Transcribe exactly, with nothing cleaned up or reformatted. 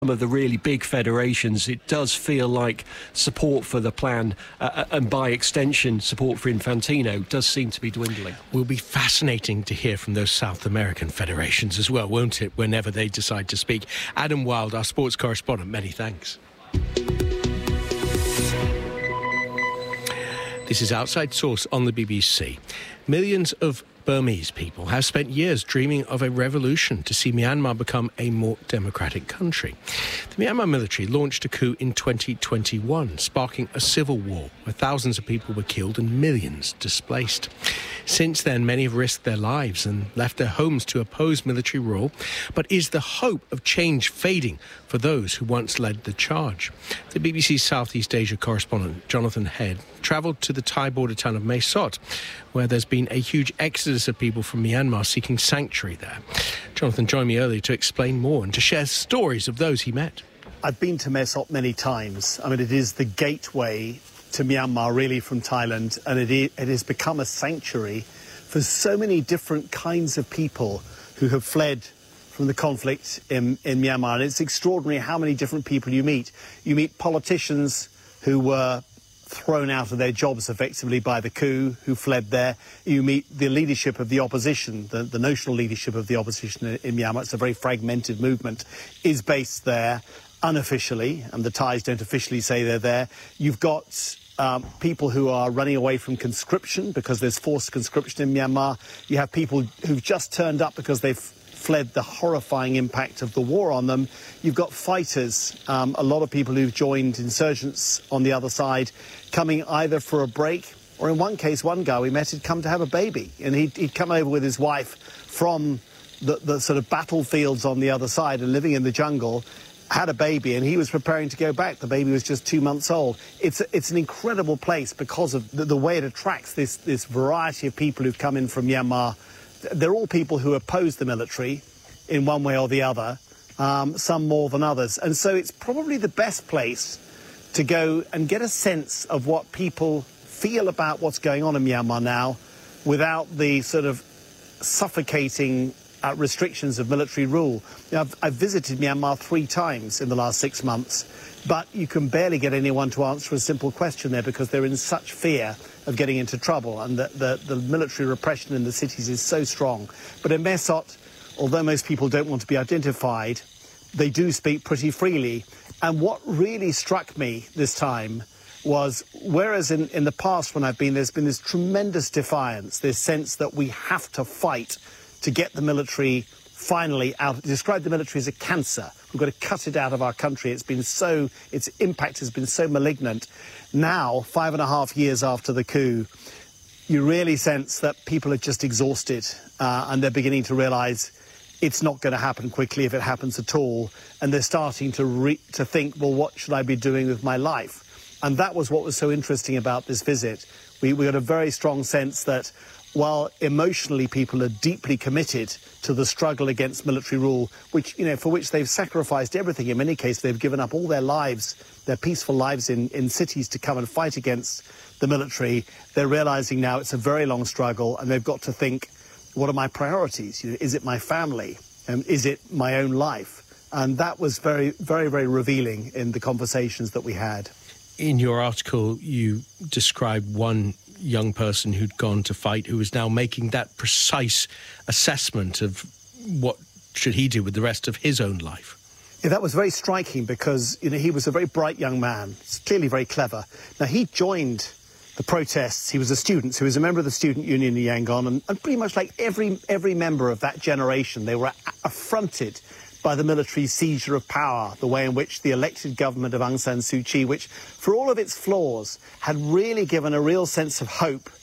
of the really big federations, it does feel like support for the plan uh, and by extension support for Infantino does seem to be dwindling. Will be fascinating to hear from those South American federations as well, won't it, whenever they decide to speak. Adam Wilde, our sports correspondent, many thanks. This is Outside Source on the B B C. Millions of Burmese people have spent years dreaming of a revolution to see Myanmar become a more democratic country. The Myanmar military launched a coup in twenty twenty-one, sparking a civil war where thousands of people were killed and millions displaced. Since then, many have risked their lives and left their homes to oppose military rule. But is the hope of change fading for those who once led the charge? The B B C's Southeast Asia correspondent, Jonathan Head, travelled to the Thai border town of Mae Sot, where there's been a huge exodus of people from Myanmar seeking sanctuary there. Jonathan joined me earlier to explain more and to share stories of those he met. I've been to Mae Sot many times. I mean, it is the gateway to Myanmar, really, from Thailand, and it, is, it has become a sanctuary for so many different kinds of people who have fled from the conflict in, in Myanmar. And it's extraordinary how many different people you meet. You meet politicians who were thrown out of their jobs effectively by the coup, who fled there. You meet the leadership of the opposition, the, the notional leadership of the opposition in, in Myanmar. It's a very fragmented movement, is based there unofficially, and the Thais don't officially say they're there. You've got um, people who are running away from conscription because there's forced conscription in Myanmar. You have people who've just turned up because they've fled the horrifying impact of the war on them. You've got fighters, um, a lot of people who've joined insurgents on the other side, coming either for a break, or in one case, one guy we met had come to have a baby, and he'd, he'd come over with his wife from the, the sort of battlefields on the other side and living in the jungle, had a baby, and he was preparing to go back. The baby was just two months old. It's, it's an incredible place because of the, the way it attracts this, this variety of people who've come in from Myanmar. They're all people who oppose the military in one way or the other, um, some more than others. And so it's probably the best place to go and get a sense of what people feel about what's going on in Myanmar now without the sort of suffocating uh, restrictions of military rule. You know, I've, I've visited Myanmar three times in the last six months, but you can barely get anyone to answer a simple question there because they're in such fear of getting into trouble, and the, the, the military repression in the cities is so strong. But in Mae Sot, although most people don't want to be identified, they do speak pretty freely. And what really struck me this time was, whereas in, in the past when I've been, there's been this tremendous defiance, this sense that we have to fight to get the military finally out. Describe the military as a cancer. We've got to cut it out of our country. It's been so, its impact has been so malignant. Now, five and a half years after the coup, you really sense that people are just exhausted, uh, and they're beginning to realise it's not going to happen quickly if it happens at all. And they're starting to, re to think, well, what should I be doing with my life? And that was what was so interesting about this visit. We, we got a very strong sense that while emotionally people are deeply committed to the struggle against military rule, which, you know, for which they've sacrificed everything. In many cases, they've given up all their lives, their peaceful lives in, in cities to come and fight against the military. They're realising now it's a very long struggle, and they've got to think, what are my priorities? You know, is it my family? Um, is it my own life? And that was very, very, very revealing in the conversations that we had. In your article, you described one young person who'd gone to fight who is now making that precise assessment of what should he do with the rest of his own life. Yeah, that was very striking because, you know, he was a very bright young man, clearly very clever. Now, he joined the protests. He was a student, so he was a member of the student union in Yangon, and, and pretty much like every, every member of that generation, they were affronted by the military seizure of power, the way in which the elected government of Aung San Suu Kyi, which, for all of its flaws, had really given a real sense of hope